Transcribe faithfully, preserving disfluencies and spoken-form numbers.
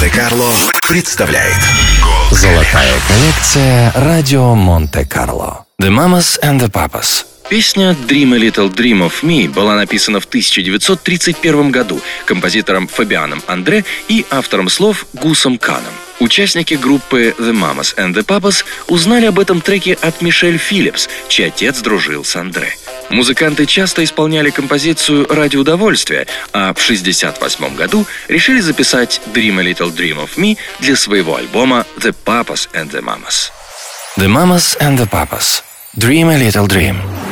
Монте-Карло представляет Золотая коллекция «Радио Монте-Карло». The Mamas and the Papas. Песня «Dream a Little Dream of Me» была написана в тысяча девятьсот тридцать первом году композитором Фабианом Андре и автором слов Гусом Каном. Участники группы The Mamas and the Papas узнали об этом треке от Мишель Филлипс, чей отец дружил с Андре. Музыканты часто исполняли композицию ради удовольствия, а в шестьдесят восьмом году решили записать «Dream a Little Dream of Me» для своего альбома «The Papas and the Mamas». The Mamas and the Papas. Dream a Little Dream.